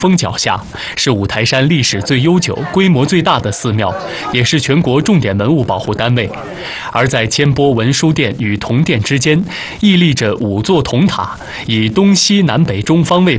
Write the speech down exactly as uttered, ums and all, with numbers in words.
峰脚下是五台山历史最悠久、规模最大的寺庙，也是全国重点文物保护单位。而在千波文殊殿与铜殿之间，屹立着五座铜塔，以东西南北中方位